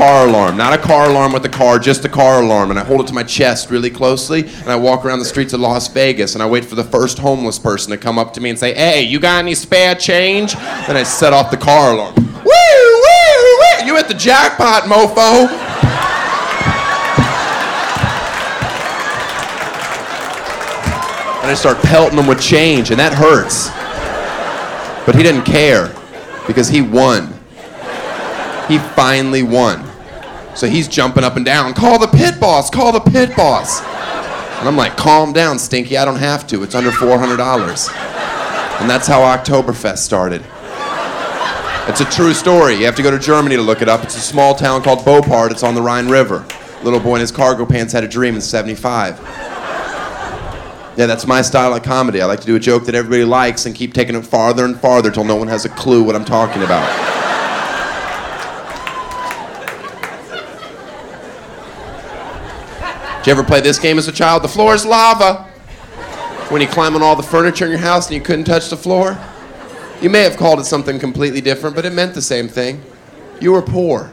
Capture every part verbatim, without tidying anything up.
car alarm. Not a car alarm with the car, just a car alarm. And I hold it to my chest really closely, and I walk around the streets of Las Vegas, and I wait for the first homeless person to come up to me and say, hey, you got any spare change? Then I set off the car alarm. Woo, woo, woo! You hit the jackpot, mofo! And I start pelting him with change, and that hurts. But he didn't care, because he won. He finally won. So he's jumping up and down, call the pit boss, call the pit boss. And I'm like, calm down, Stinky, I don't have to. It's under four hundred dollars. And that's how Oktoberfest started. It's a true story. You have to go to Germany to look it up. It's a small town called Beaupart. It's on the Rhine River. Little boy in his cargo pants had a dream in seventy-five. Yeah, that's my style of comedy. I like to do a joke that everybody likes and keep taking it farther and farther till no one has a clue what I'm talking about. Did you ever play this game as a child? The floor is lava. When you climb on all the furniture in your house and you couldn't touch the floor? You may have called it something completely different, but it meant the same thing. You were poor.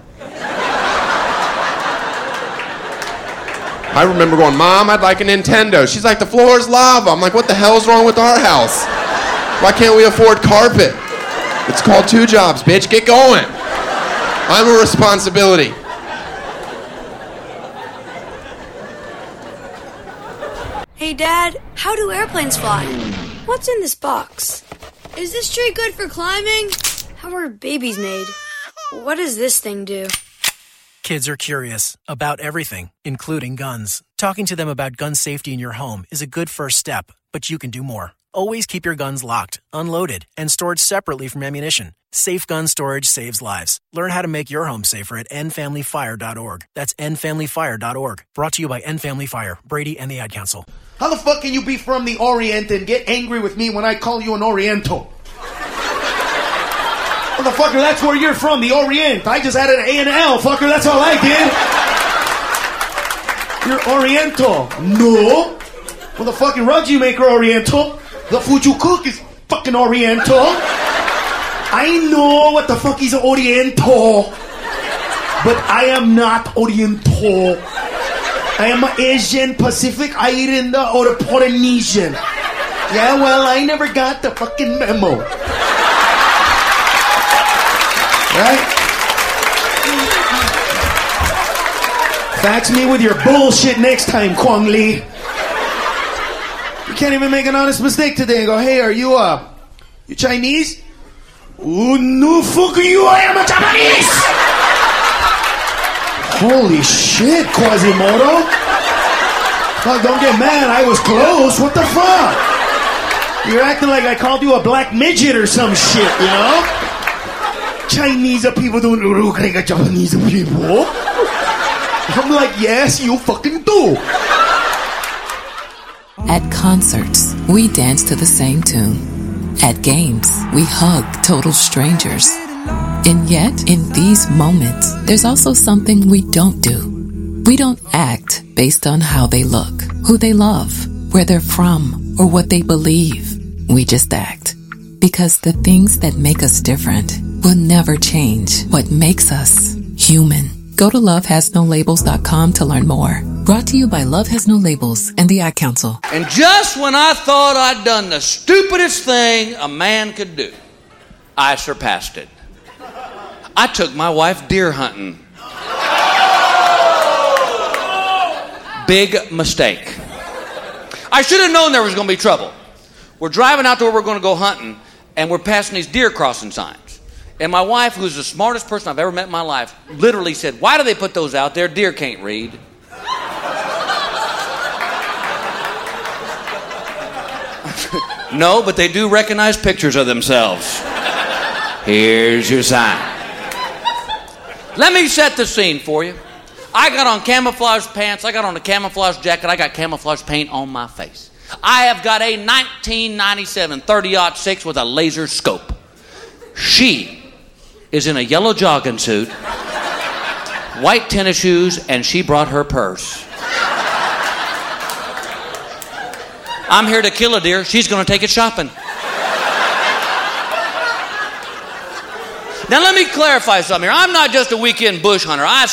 I remember going, Mom, I'd like a Nintendo. She's like, the floor is lava. I'm like, what the hell's wrong with our house? Why can't we afford carpet? It's called two jobs, bitch. Get going. I'm a responsibility. Hey, Dad, how do airplanes fly? What's in this box? Is this tree good for climbing? How are babies made? What does this thing do? Kids are curious about everything, including guns. Talking to them about gun safety in your home is a good first step, but you can do more. Always keep your guns locked, unloaded, and stored separately from ammunition. Safe gun storage saves lives. Learn how to make your home safer at end family fire dot org. That's end family fire dot org. Brought to you by End Family Fire, Brady, and the Ad Council. How the fuck can you be from the Orient and get angry with me when I call you an Oriental? Motherfucker, that's where you're from, the Orient. I just added an A and an L, fucker, that's all I did. You're Oriental. No. Motherfucking rugs you make are Oriental. The food you cook is fucking Oriental. I know what the fuck is Oriental. But I am not Oriental. I am Asian, Pacific Islander, or Polynesian. Yeah, well, I never got the fucking memo. Right? Fax me with your bullshit next time, Kwang Lee. You can't even make an honest mistake today and go, hey, are you, uh, you Chinese? Oh, no, fuck you, I am a Japanese! Holy shit, Quasimodo. Fuck, don't get mad, I was close, what the fuck? You're acting like I called you a black midget or some shit, you know? Chinese people don't look like a Japanese people. I'm like, yes, you fucking do. At concerts, we dance to the same tune. At games, we hug total strangers. And yet, in these moments, there's also something we don't do. We don't act based on how they look, who they love, where they're from, or what they believe. We just act. Because the things that make us different will never change what makes us human. Go to love has no labels dot com to learn more. Brought to you by Love Has No Labels and the Ad Council. And just when I thought I'd done the stupidest thing a man could do, I surpassed it. I took my wife deer hunting. Big mistake. I should have known there was going to be trouble. We're driving out to where we're going to go hunting, and we're passing these deer crossing signs. And my wife, who's the smartest person I've ever met in my life, literally said, why do they put those out there? Deer can't read. No, but they do recognize pictures of themselves. Here's your sign. Let me set the scene for you. I got on camouflage pants, I got on a camouflage jacket, I got camouflage paint on my face. I have got a nineteen ninety-seven thirty aught six with a laser scope. She is in a yellow jogging suit, white tennis shoes, and she brought her purse. I'm here to kill a deer. She's going to take it shopping. Now let me clarify something here. I'm not just a weekend bush hunter. I